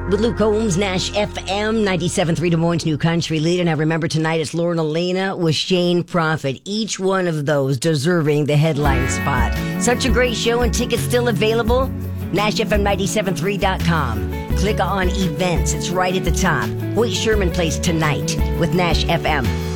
with Luke Combs, Nash FM, 97.3 Des Moines' new country leader. Now remember, tonight it's Lauren Elena with Shane Prophet. Each one of those deserving the headline spot. Such a great show, and tickets still available. NashFM973.com. Click on events. It's right at the top. Hoyt Sherman plays tonight with Nash FM.